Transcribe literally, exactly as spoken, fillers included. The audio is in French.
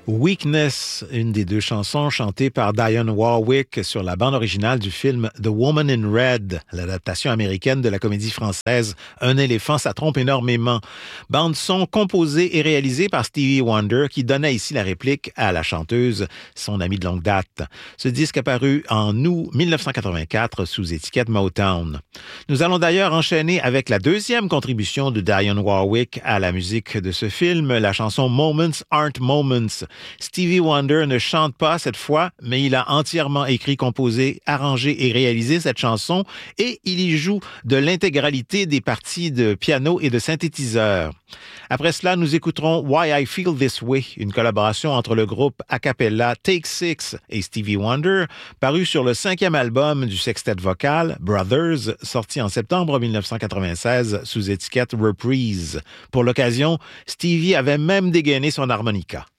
Weakness, une des deux chansons chantées par Dionne Warwick sur la bande originale du film The Woman in Red, l'adaptation américaine de la comédie française Un éléphant, ça trompe énormément. Bande-son composée et réalisée par Stevie Wonder qui donnait ici la réplique à la chanteuse, son amie de longue date. Ce disque apparu en août dix-neuf cent quatre-vingt-quatre sous étiquette Motown. Nous allons d'ailleurs enchaîner avec la deuxième contribution de Dionne Warwick à la musique de ce film, la chanson Moments Aren't Moments. Stevie Wonder ne chante pas cette fois, mais il a entièrement écrit, composé, arrangé et réalisé cette chanson et il y joue de l'intégralité des parties de piano et de synthétiseur. Après cela, nous écouterons Why I Feel This Way, une collaboration entre le groupe a cappella Take Six et Stevie Wonder, paru sur le cinquième album du sextet vocal Brothers, sorti en septembre dix-neuf cent quatre-vingt-seize sous étiquette Reprise. Pour l'occasion, Stevie avait même dégainé son harmonica.